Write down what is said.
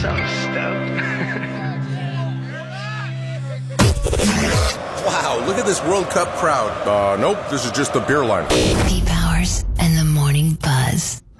So stoked. Wow, look at this World Cup crowd. Nope, this is just the beer line. P. Powers and the Morning Buzz.